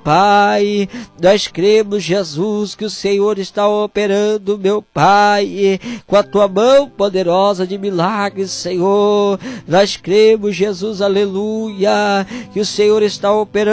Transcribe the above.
Pai. Nós cremos, Jesus, que o Senhor está operando, meu Pai, com a tua mão poderosa de milagres, Senhor. Nós cremos, Jesus, aleluia, que o Senhor está operando